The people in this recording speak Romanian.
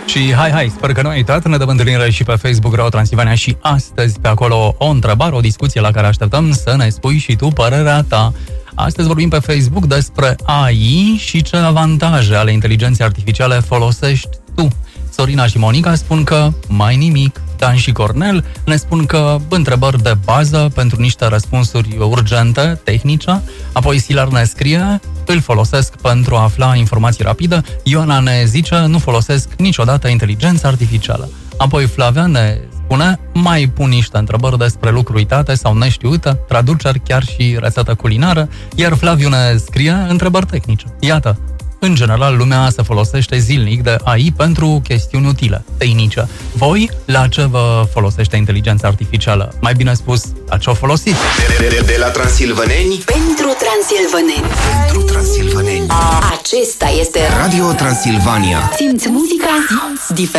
Și hai, sper că nu ai uitat, ne dăm întâlnire și pe Facebook Radio Transilvania și astăzi pe acolo o întrebare, o discuție la care așteptăm să ne spui și tu părerea ta. Astăzi vorbim pe Facebook despre AI și ce avantaje ale inteligenței artificiale folosești tu. Sorina și Monica spun că mai nimic. Dan și Cornel ne spun că întrebări de bază pentru niște răspunsuri urgente, tehnice. Apoi Silar ne scrie, îl folosesc pentru a afla informații rapide. Ioana ne zice, nu folosesc niciodată inteligența artificială. Apoi Flavia ne spune, mai pun niște întrebări despre lucruri uitate sau neștiute, traduceri, chiar și rețetă culinară. Iar Flaviu ne scrie întrebări tehnice. Iată, în general, lumea se folosește zilnic de AI pentru chestiuni utile, tehnice. Voi, la ce vă folosește inteligența artificială? Mai bine spus, la ce o folosiți? De la transilvaneni? Pentru transilvaneni. Pentru transilvaneni. Acesta este Radio Transilvania. Simți muzica, simți diferența.